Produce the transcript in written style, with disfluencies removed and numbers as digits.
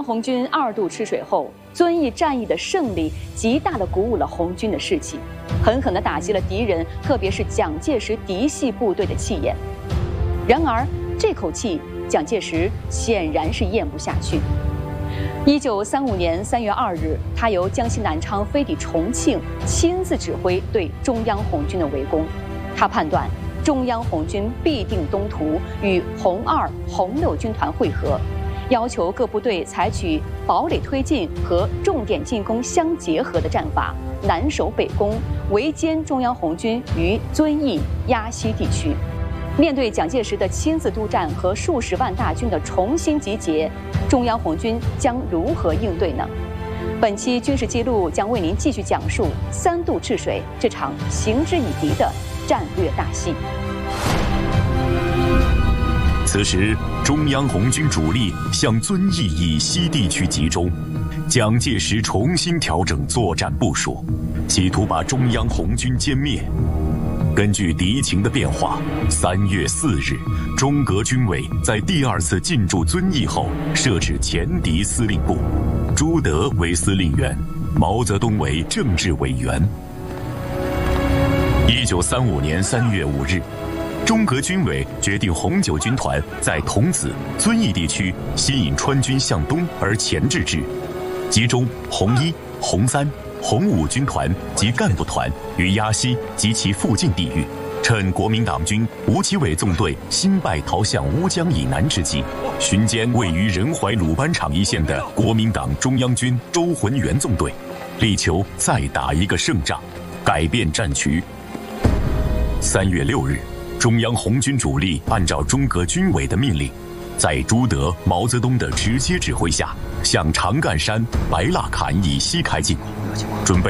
红军2度吃水后，遵义战役的胜利极大地鼓舞了红军的士气，狠狠地打击了敌人，特别是蒋介石嫡系部队的气焰。然而，这口气蒋介石显然是咽不下去。1935年3月2日，他由江西南昌飞抵重庆，亲自指挥对中央红军的围攻。他判断中央红军必定东图，与红2、红6军团会合，要求各部队采取堡垒推进和重点进攻相结合的战法，南守北攻，围歼中央红军于遵义、鸭溪地区。面对蒋介石的亲自督战和数十万大军的重新集结，中央红军将如何应对呢？本期军事记录将为您继续讲述3渡赤水这场行之以敌的战略大戏。 此时，中央红军主力向遵义以西地区集中，蒋介石重新调整作战部署，企图把中央红军歼灭。根据敌情的变化，3月4日，中革军委在第2次进驻遵义后，设置前敌司令部，朱德为司令员，毛泽东为政治委员。1935年3月5日，中革军委决定红9军团在桐梓、遵义地区吸引川军向东而钳制之，集中红1、红3、红5军团及干部团于鸭溪及其附近地域，趁国民党军吴奇伟纵队新败逃向乌江以南之际，巡歼位于仁怀鲁班场一线的国民党中央军周浑元纵队，力求再打一个胜仗，改变战局。3月6日，中央红军主力按照中革军委的命令，在朱德、毛泽东的直接指挥下，向长干山、白蜡坎以西开进，准备